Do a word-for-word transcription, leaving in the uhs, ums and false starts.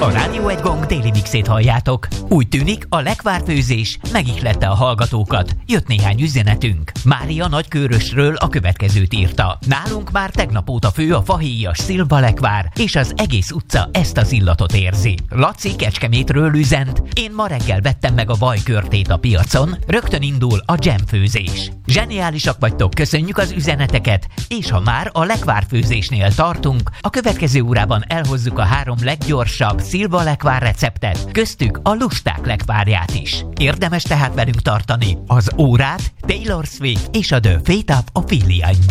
A Rádió egy Gong déli mixét halljátok. Úgy tűnik, a lekvárfőzés megihlette a hallgatókat. Jött néhány üzenetünk. Mária Nagykőrösről a következőt írta. Nálunk már tegnap óta fő a fahéjas szilvalekvár, és az egész utca ezt az illatot érzi. Laci Kecskemétről üzent. Én ma reggel vettem meg a vajkörtét a piacon, rögtön indul a dzsemfőzés. Zseniálisak vagytok, köszönjük az üzeneteket, és ha már a lekvárfőzésnél tartunk, a következő órában elhozzuk a három leggyorsabb szilvalekvár receptet, köztük a lusták lekvárját is. Érdemes tehát velünk tartani az órát, Taylor Swift és a The Fate of Ophelia